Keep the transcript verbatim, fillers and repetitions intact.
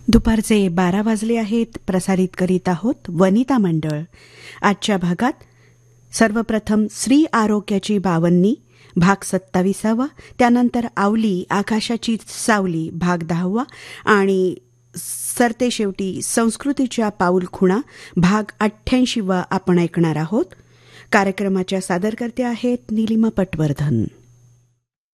दुपारचे बारा वाजले आहेत. प्रसारित करीत आहोत वनिता मंडळ. आजच्या भागात सर्वप्रथम स्त्री आरोग्याची बावन्नी भाग सत्ताविसावा, त्यानंतर आवली आकाशाची सावली भाग दहावा आणि सरते शेवटी संस्कृतीच्या पाऊलखुणा भाग अठ्ठ्याऐंशीवा आपण ऐकणार आहोत. कार्यक्रमाच्या सादरकर्त्या आहेत निलिमा पटवर्धन.